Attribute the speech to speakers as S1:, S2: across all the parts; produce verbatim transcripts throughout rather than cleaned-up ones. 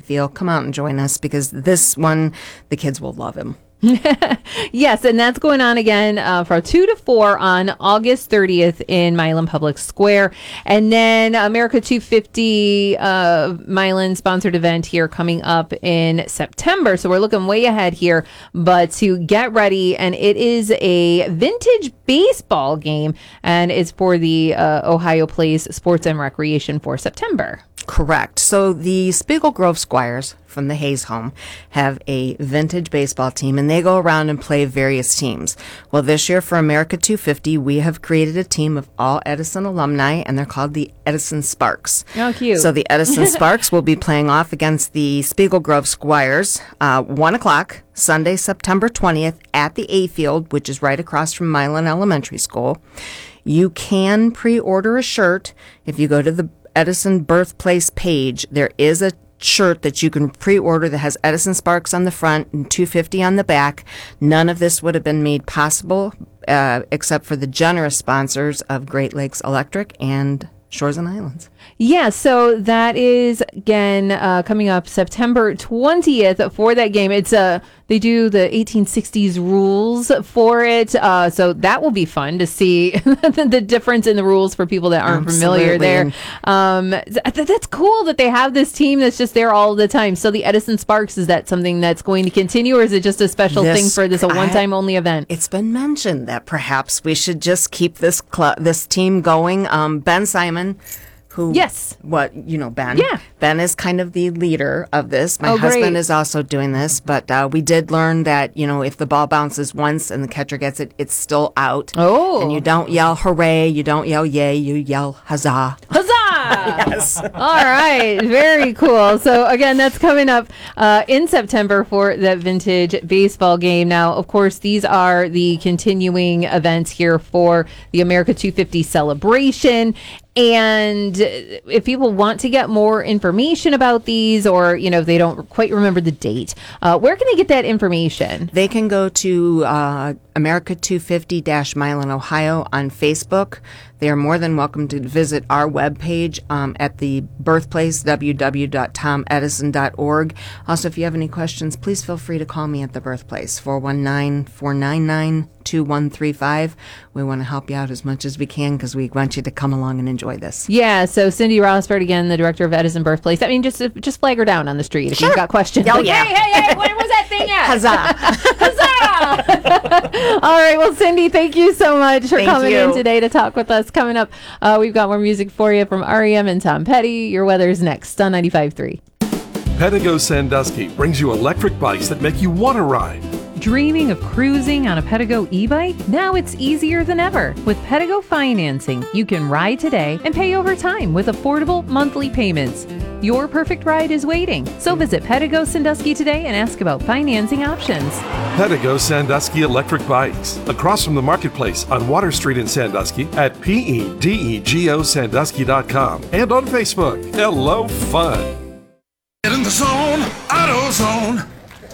S1: feel, come out and join us because this one, the kids will love him.
S2: Yes, and that's going on again uh, from two to four on August thirtieth in Milan Public Square. And then America two fifty uh, Milan sponsored event here coming up in September. So we're looking way ahead here, but to get ready. And it is a vintage baseball game, and it's for the uh, Ohio Place Sports and Recreation for September.
S1: Correct. So the Spiegel Grove Squires from the Hayes home have a vintage baseball team, and they go around and play various teams. Well, this year for America two fifty, we have created a team of all Edison alumni, and they're called the Edison Sparks.
S2: Oh, cute.
S1: So the Edison Sparks will be playing off against the Spiegel Grove Squires, uh, one o'clock, Sunday, September twentieth, at the A Field, which is right across from Milan Elementary School. You can pre-order a shirt if you go to the Edison Birthplace page. There is a shirt that you can pre-order that has Edison Sparks on the front and two fifty on the back. None of this would have been made possible uh, except for the generous sponsors of Great Lakes Electric and Shores and Islands.
S2: Yeah, so that is, again, uh, coming up September twentieth for that game. It's uh, they do the eighteen sixties rules for it, uh, so that will be fun to see the difference in the rules for people that aren't
S1: Absolutely.
S2: familiar there. Um, th- that's cool that they have this team that's just there all the time. So the Edison Sparks, is that something that's going to continue, or is it just a special
S1: This-
S2: thing for this, a one-time only event?
S1: It's been mentioned that perhaps we should just keep this cl- this team going. Um, Ben Simon, who
S2: Yes.
S1: what you know Ben
S2: Yeah.
S1: Ben is kind of the leader of this. My
S2: Oh,
S1: husband
S2: great.
S1: is also doing this, but uh, we did learn that, you know, if the ball bounces once and the catcher gets it, it's still out.
S2: Oh.
S1: And you don't yell hooray, you don't yell yay, you yell huzzah.
S2: Huzzah!
S1: Yes.
S2: All right. Very cool. So, again, that's coming up uh, in September for that vintage baseball game. Now, of course, these are the continuing events here for the America two fifty celebration. And if people want to get more information about these, or, you know, if they don't quite remember the date, uh, where can they get that information?
S1: They can go to uh, America two fifty Milan, Ohio on Facebook. They are more than welcome to visit our webpage um, at the birthplace, w w w dot tom edison dot org. Also, if you have any questions, please feel free to call me at the birthplace, four one nine, four nine nine, two one three five. We want to help you out as much as we can because we want you to come along and enjoy this.
S2: Yeah, so Cindy Rosford, again, the director of Edison Birthplace. I mean, just just flag her down on the street if
S1: Sure.
S2: you've got questions.
S1: Oh,
S2: Like,
S1: yeah.
S2: Hey, hey, hey, where was that thing at?
S1: Huzzah!
S2: Huzzah! All right, well, Cindy, thank you so much for
S1: Thank
S2: coming
S1: you.
S2: in today to talk with us. Coming up, uh, we've got more music for you from R E M and Tom Petty. Your weather's next on ninety-five point three.
S3: Pedigo Sandusky brings you electric bikes that make you want to ride.
S4: Dreaming of cruising on a Pedigo e-bike? Now it's easier than ever. With Pedigo financing, you can ride today and pay over time with affordable monthly payments. Your perfect ride is waiting. So visit Pedigo Sandusky today and ask about financing options.
S3: Pedigo Sandusky electric bikes, across from the marketplace on Water Street in Sandusky at P E D E G O Sandusky dot com and on Facebook. Hello, fun.
S5: Get in the zone, AutoZone.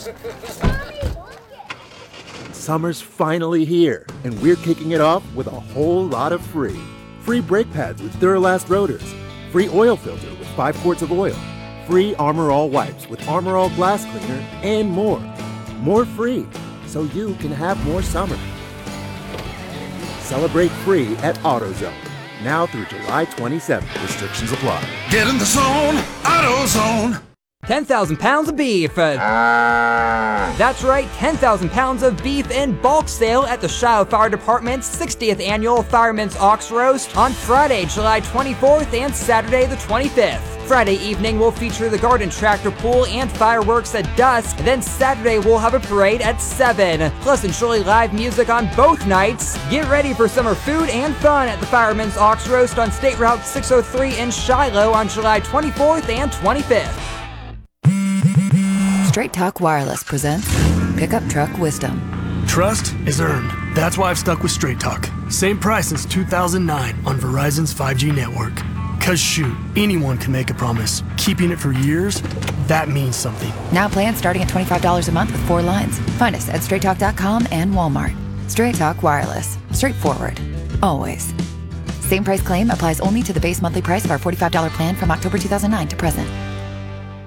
S6: Summer's finally here, and we're kicking it off with a whole lot of free. Free brake pads with Duralast rotors. Free oil filter with five quarts of oil. Free Armor All wipes with Armor All glass cleaner, and more. More free, so you can have more summer. Celebrate free at AutoZone. Now through July twenty-seventh. Restrictions apply.
S5: Get in the zone, AutoZone.
S7: ten thousand pounds of beef. Uh, That's right, ten thousand pounds of beef in bulk sale at the Shiloh Fire Department's sixtieth Annual Fireman's Ox Roast on Friday, July twenty-fourth and Saturday the twenty-fifth. Friday evening will feature the garden tractor pull and fireworks at dusk. Then Saturday we'll have a parade at seven. Plus enjoy live music on both nights. Get ready for summer food and fun at the Fireman's Ox Roast on State Route six oh three in Shiloh on July twenty-fourth and twenty-fifth.
S8: Straight Talk Wireless presents Pickup Truck Wisdom.
S9: Trust is earned. That's why I've stuck with Straight Talk. Same price since two thousand nine on Verizon's five G network. Cause shoot, anyone can make a promise. Keeping it for years, that means something.
S8: Now plans starting at twenty-five dollars a month with four lines. Find us at straight talk dot com and Walmart. Straight Talk Wireless. Straightforward. Always. Same price claim applies only to the base monthly price of our forty-five dollars plan from October two thousand nine to present.